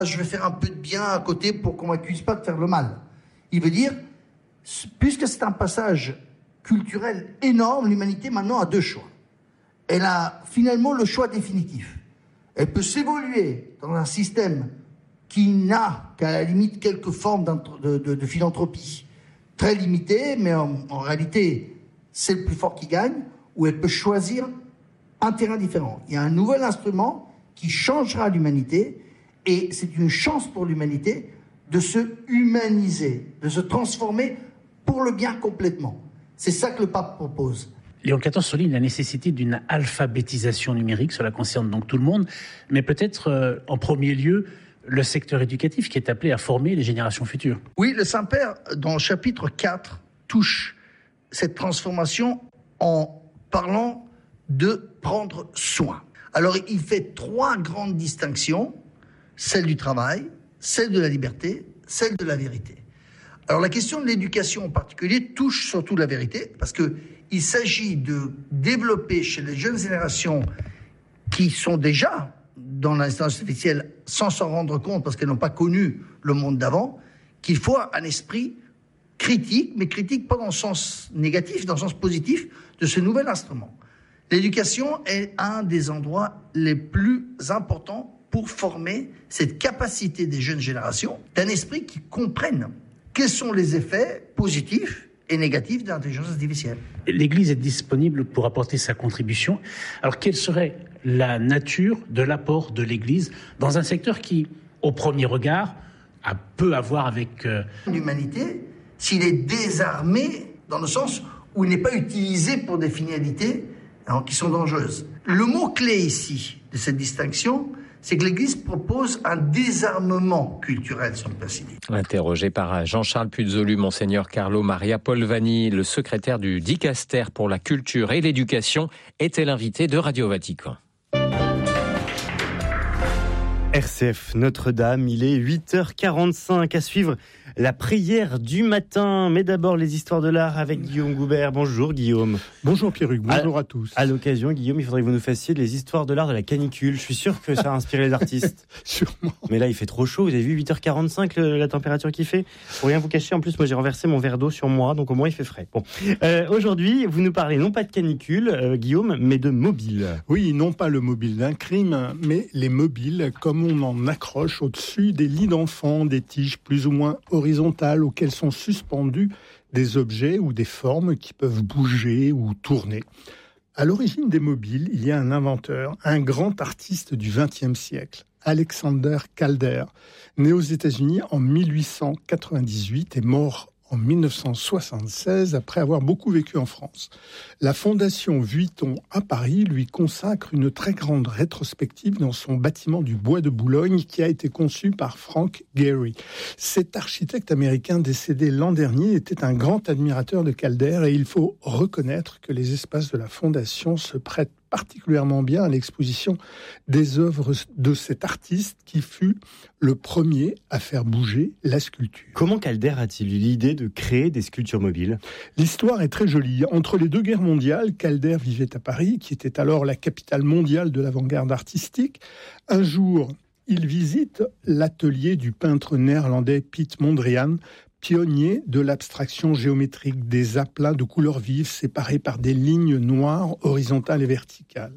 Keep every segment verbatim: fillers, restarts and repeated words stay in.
Je vais faire un peu de bien à côté pour qu'on m'accuse pas de faire le mal. Il veut dire, puisque c'est un passage culturel énorme, l'humanité maintenant a deux choix. Elle a finalement le choix définitif. Elle peut s'évoluer dans un système qui n'a qu'à la limite quelques formes de, de, de philanthropie très limitées, mais en, en réalité, c'est le plus fort qui gagne, ou elle peut choisir un terrain différent. Il y a un nouvel instrument qui changera l'humanité, et c'est une chance pour l'humanité de se humaniser, de se transformer pour le bien complètement. C'est ça que le pape propose. Léon quatorze souligne la nécessité d'une alphabétisation numérique, cela concerne donc tout le monde, mais peut-être euh, en premier lieu le secteur éducatif qui est appelé à former les générations futures. Oui, le Saint-Père, dans le chapitre quatre, touche cette transformation en parlant de prendre soin. Alors il fait trois grandes distinctions, celle du travail, celle de la liberté, celle de la vérité. Alors la question de l'éducation en particulier touche surtout la vérité, parce qu'il s'agit de développer chez les jeunes générations qui sont déjà dans l'intelligence artificielle sans s'en rendre compte, parce qu'elles n'ont pas connu le monde d'avant, qu'il faut un esprit critique, mais critique pas dans le sens négatif, dans le sens positif de ce nouvel instrument. L'éducation est un des endroits les plus importants pour former cette capacité des jeunes générations d'un esprit qui comprenne quels sont les effets positifs et négatifs de l'intelligence artificielle. L'Église est disponible pour apporter sa contribution. Alors, quelle serait la nature de l'apport de l'Église dans un secteur qui, au premier regard, a peu à voir avec... Euh... L'humanité, s'il est désarmé, dans le sens où il n'est pas utilisé pour des finalités alors, qui sont dangereuses. Le mot-clé ici de cette distinction, c'est que l'Église propose un désarmement culturel, si on peut ainsi dire. Interrogé par Jean-Charles Puzolu, Monseigneur Carlo Maria Polvani, le secrétaire du Dicaster pour la culture et l'éducation, était l'invité de Radio Vatican. R C F Notre-Dame, il est huit heures quarante-cinq, à suivre la prière du matin. Mais d'abord, les histoires de l'art avec Guillaume Goubert. Bonjour Guillaume. Bonjour Pierruc, bonjour à, à tous. À l'occasion, Guillaume, il faudrait que vous nous fassiez les histoires de l'art de la canicule. Je suis sûr que ça a inspiré les artistes. Sûrement. Mais là, il fait trop chaud. Vous avez vu huit heures quarante-cinq, le, la température qu'il fait. Pour rien vous cacher, en plus, moi j'ai renversé mon verre d'eau sur moi, donc au moins il fait frais. Bon, euh, aujourd'hui, vous nous parlez non pas de canicule, euh, Guillaume, mais de mobile. Oui, non pas le mobile d'un crime, mais les mobiles comme on en accroche au-dessus des lits d'enfants, des tiges plus ou moins horizontales auxquelles sont suspendus des objets ou des formes qui peuvent bouger ou tourner. À l'origine des mobiles, il y a un inventeur, un grand artiste du vingtième siècle, Alexander Calder, né aux États-Unis en mille huit cent quatre-vingt-dix-huit et mort en mille neuf cent soixante-seize, après avoir beaucoup vécu en France. La Fondation Vuitton à Paris lui consacre une très grande rétrospective dans son bâtiment du Bois de Boulogne qui a été conçu par Frank Gehry. Cet architecte américain décédé l'an dernier était un grand admirateur de Calder et il faut reconnaître que les espaces de la Fondation se prêtent particulièrement bien à l'exposition des œuvres de cet artiste qui fut le premier à faire bouger la sculpture. Comment Calder a-t-il eu l'idée de créer des sculptures mobiles ? L'histoire est très jolie. Entre les deux guerres mondiales, Calder vivait à Paris, qui était alors la capitale mondiale de l'avant-garde artistique. Un jour, il visite l'atelier du peintre néerlandais Piet Mondrian, pionnier de l'abstraction géométrique, des aplats de couleurs vives séparés par des lignes noires horizontales et verticales.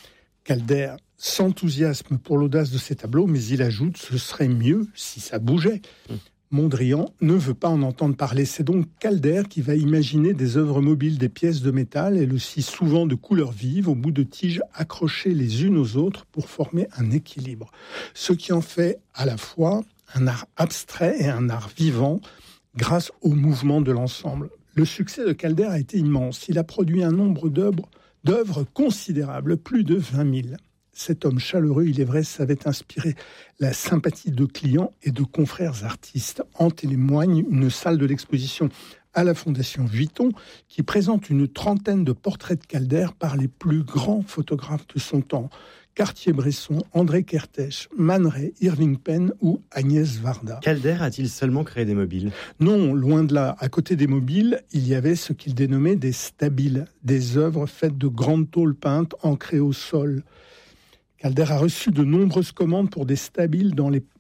Calder s'enthousiasme pour l'audace de ces tableaux, mais il ajoute « ce serait mieux si ça bougeait ». Mondrian ne veut pas en entendre parler. C'est donc Calder qui va imaginer des œuvres mobiles, des pièces de métal, elles aussi souvent de couleurs vives, au bout de tiges accrochées les unes aux autres pour former un équilibre. Ce qui en fait à la fois un art abstrait et un art vivant, grâce au mouvement de l'ensemble. Le succès de Calder a été immense. Il a produit un nombre d'œuvres, d'œuvres considérables, plus de vingt mille. Cet homme chaleureux, il est vrai, savait inspirer la sympathie de clients et de confrères artistes. En témoigne une salle de l'exposition à la Fondation Vuitton qui présente une trentaine de portraits de Calder par les plus grands photographes de son temps. Cartier-Bresson, André Kertész, Man Ray, Irving Penn ou Agnès Varda. Calder a-t-il seulement créé des mobiles ? Non, loin de là. À côté des mobiles, il y avait ce qu'il dénommait des stabiles, des œuvres faites de grandes tôles peintes ancrées au sol. Calder a reçu de nombreuses commandes pour des stabiles dans les